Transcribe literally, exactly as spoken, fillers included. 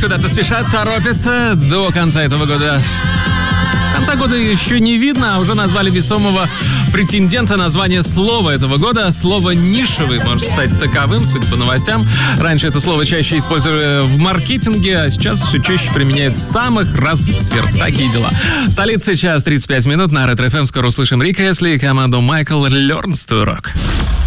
куда-то спешат, торопятся до конца этого года. Конца года еще не видно, а уже назвали весомого претендента на звание слова этого года. Слово «нишевый» может стать таковым, судя по новостям. Раньше это слово чаще использовали в маркетинге, а сейчас все чаще применяют в самых разных сферах. Такие дела. Столица, час тридцать пять минут. На Ретро эф эм скоро услышим Рика Эсли и команду Michael Learns to Rock.